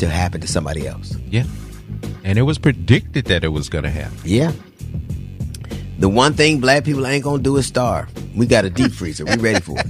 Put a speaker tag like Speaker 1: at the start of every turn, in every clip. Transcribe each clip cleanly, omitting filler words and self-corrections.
Speaker 1: to happen to somebody else.
Speaker 2: Yeah. And it was predicted that it was going to happen.
Speaker 1: Yeah. The one thing black people ain't going to do is starve. We got a deep freezer. We ready for it.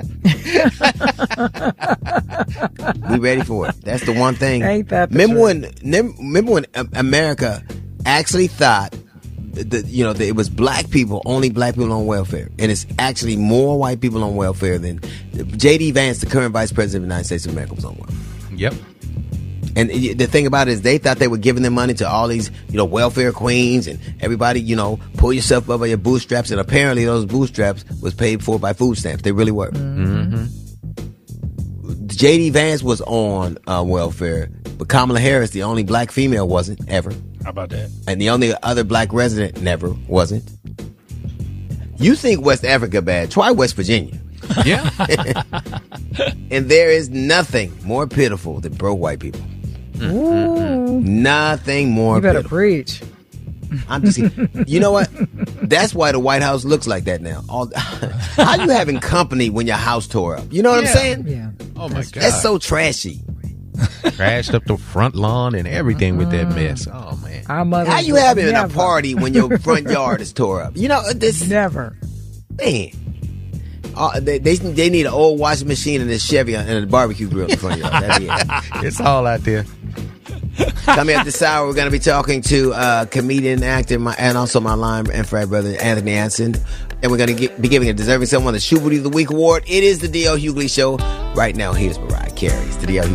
Speaker 1: We ready for it. That's the one thing.
Speaker 3: Ain't that the
Speaker 1: remember when America actually thought that, it was black people, only black people on welfare. And it's actually more white people on welfare than J.D. Vance, the current vice president of the United States of America, was on welfare.
Speaker 2: Yep.
Speaker 1: And the thing about it is they thought they were giving their money to all these, welfare queens and everybody, pull yourself up by your bootstraps. And apparently those bootstraps was paid for by food stamps. They really were.
Speaker 2: Mm-hmm.
Speaker 1: J.D. Vance was on welfare, but Kamala Harris, the only black female, wasn't ever.
Speaker 4: How about that?
Speaker 1: And the only other black resident never wasn't. You think West Africa bad? Try West Virginia.
Speaker 2: Yeah.
Speaker 1: And there is nothing more pitiful than broke white people.
Speaker 3: Ooh.
Speaker 1: Nothing more
Speaker 3: You better
Speaker 1: pitiful.
Speaker 3: preach.
Speaker 1: I'm just, you know what? That's why the White House looks like that now. How you having company when your house tore up? You know what I'm saying?
Speaker 3: Yeah.
Speaker 2: Oh, my God.
Speaker 1: That's so trashy.
Speaker 2: Crashed up the front lawn and everything with that mess. Oh, man.
Speaker 3: Our mothers
Speaker 1: How you
Speaker 3: would
Speaker 1: having a
Speaker 3: never.
Speaker 1: party when your front yard is tore up? This
Speaker 3: Never.
Speaker 1: man. They need an old washing machine and a Chevy and a barbecue grill in the front yard. That'd be it.
Speaker 2: It's all out there.
Speaker 1: Coming up this hour, we're going to be talking to comedian, actor, and also my line and frat brother, Anthony Anson. And we're going to be giving a deserving someone the Shoe Booty of the Week award. It is the D.L. Hughley Show. Right now, here's Mariah Carey's the D.L. Hughley